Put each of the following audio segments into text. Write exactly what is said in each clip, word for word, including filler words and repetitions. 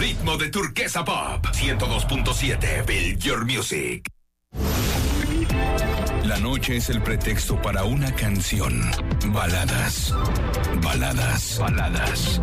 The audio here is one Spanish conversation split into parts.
ritmo de Turquesa Pop. ciento dos punto siete, Build Your Music. La noche es el pretexto para una canción. Baladas. Baladas. Baladas.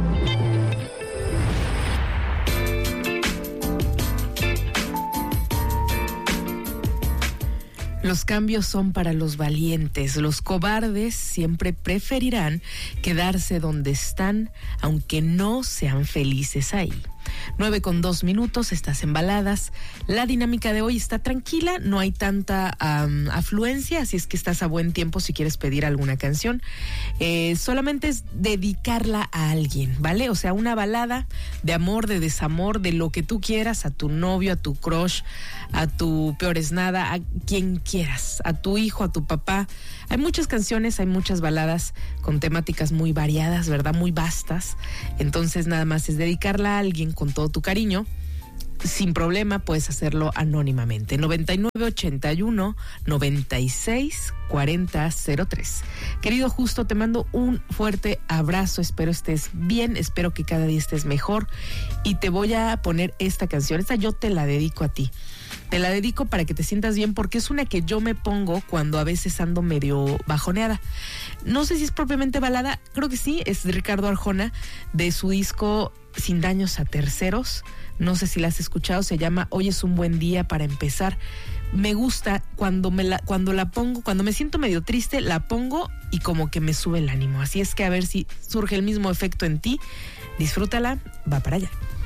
Los cambios son para los valientes. Los cobardes siempre preferirán quedarse donde están, aunque no sean felices ahí. Nueve con dos minutos, estás en Baladas. La dinámica de hoy está tranquila, no hay tanta um, afluencia, así es que estás a buen tiempo si quieres pedir alguna canción. Eh, solamente es dedicarla a alguien, ¿vale? O sea, una balada de amor, de desamor, de lo que tú quieras, a tu novio, a tu crush, a tu peor es nada, a quien quieras, a tu hijo, a tu papá. Hay muchas canciones, hay muchas baladas con temáticas muy variadas, ¿verdad? Muy vastas. Entonces nada más es dedicarla a alguien con todo tu cariño. Sin problema, puedes hacerlo anónimamente. noventa y nueve ochenta y uno noventa y seis cuarenta cero tres. Querido Justo, te mando un fuerte abrazo. Espero estés bien, espero que cada día estés mejor. Y te voy a poner esta canción. Esta yo te la dedico a ti. Te la dedico para que te sientas bien, porque es una que yo me pongo cuando a veces ando medio bajoneada. No sé si es propiamente balada, creo que sí, es de Ricardo Arjona, de su disco Sin Daños a Terceros. No sé si la has escuchado, se llama Hoy es un buen día para empezar. Me gusta cuando me la, cuando la pongo, cuando me siento medio triste, la pongo y como que me sube el ánimo. Así es que a ver si surge el mismo efecto en ti. Disfrútala, va para allá.